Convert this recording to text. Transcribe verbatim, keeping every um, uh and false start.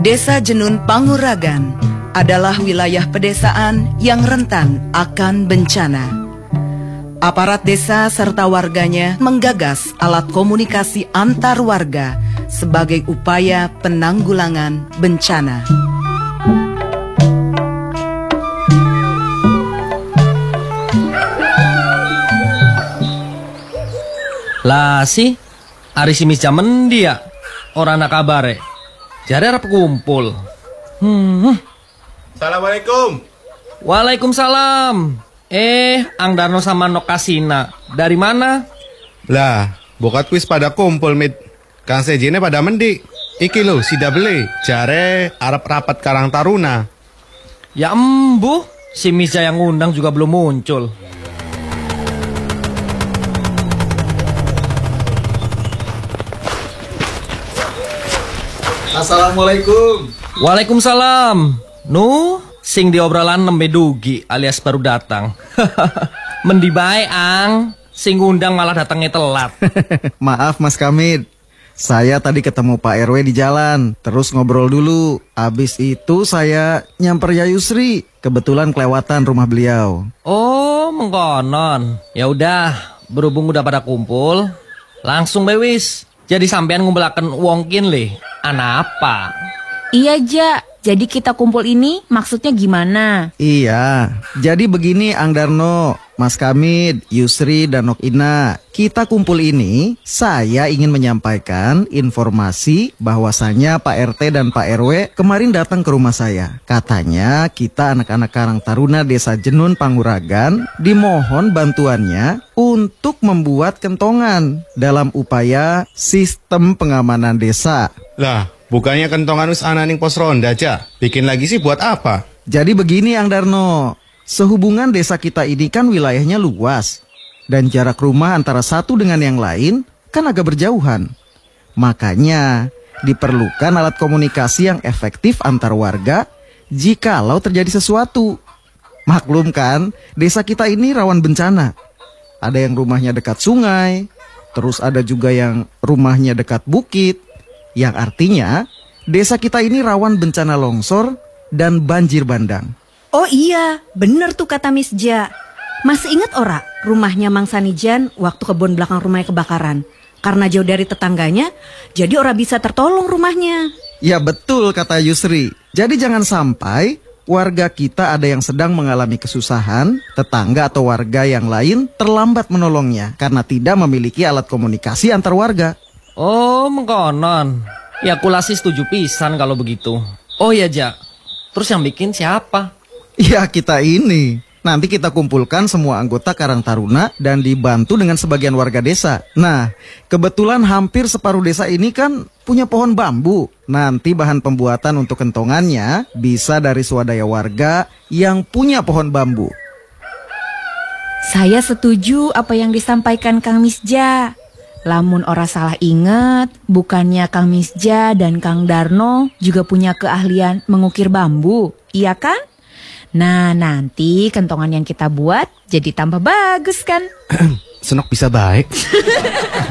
Desa Jenun Panguragan adalah wilayah pedesaan yang rentan akan bencana. Aparat desa serta warganya menggagas alat komunikasi antar warga sebagai upaya penanggulangan bencana. Lah sih, ari si Misja mendi ya, orang nak kabare. Jare arep kumpul. Hmm. Assalamualaikum. Waalaikumsalam. Eh, Ang Darno sama Nokasina. Dari mana? Lah, bokat kuis pada kumpul mit. Kang sejine pada mendi. Iki lo si double jare arep rapat Karang Taruna. Ya embuh, si Misja yang undang juga belum muncul. Assalamualaikum. Waalaikumsalam. Nu, sing di obrolan nembe dugi alias baru datang. Mendi bae Ang, sing undang malah datangnya telat. Maaf Mas Kamid, saya tadi ketemu Pak R W di jalan, terus ngobrol dulu. Abis itu saya nyamper Yayusri, kebetulan kelewatan rumah beliau. Oh, mengkonon. Ya udah, berhubung udah pada kumpul, langsung bewis. Jadi sampean ngumpulaken wongkin le. Ana apa? Iya, Ja. Jadi kita kumpul ini maksudnya gimana? Iya, jadi begini Ang Darno, Mas Kamid, Yusri, dan Nok Ina. Kita kumpul ini, saya ingin menyampaikan informasi bahwasanya Pak R T dan Pak R W kemarin datang ke rumah saya. Katanya kita anak-anak Karang Taruna Desa Jenun Panguragan dimohon bantuannya untuk membuat kentongan dalam upaya sistem pengamanan desa. Lah, bukannya kentongan wis ana ning pos ronda aja. Bikin lagi sih buat apa? Jadi begini Ang Darno, sehubungan desa kita ini kan wilayahnya luas dan jarak rumah antara satu dengan yang lain kan agak berjauhan. Makanya diperlukan alat komunikasi yang efektif antar warga jikalau terjadi sesuatu. Maklum kan, desa kita ini rawan bencana. Ada yang rumahnya dekat sungai, terus ada juga yang rumahnya dekat bukit. Yang artinya desa kita ini rawan bencana longsor dan banjir bandang. Oh iya, bener tuh kata Misja. Masih ingat ora rumahnya Mang Sanijan waktu kebun belakang rumahnya kebakaran? Karena jauh dari tetangganya, jadi ora bisa tertolong rumahnya. Ya betul kata Yusri. Jadi jangan sampai warga kita ada yang sedang mengalami kesusahan, tetangga atau warga yang lain terlambat menolongnya karena tidak memiliki alat komunikasi antar warga. Oh, mengkonon. Ya kula sih setuju pisan kalau begitu. Oh ya, Ja. Terus yang bikin siapa? Ya kita ini. Nanti kita kumpulkan semua anggota Karang Taruna dan dibantu dengan sebagian warga desa. Nah, kebetulan hampir separuh desa ini kan punya pohon bambu. Nanti bahan pembuatan untuk kentongannya bisa dari swadaya warga yang punya pohon bambu. Saya setuju apa yang disampaikan Kang Misja. Lamun ora salah inget, bukannya Kang Misja dan Kang Darno juga punya keahlian mengukir bambu, iya kan? Nah, nanti kentongan yang kita buat jadi tambah bagus kan? Senok bisa baik.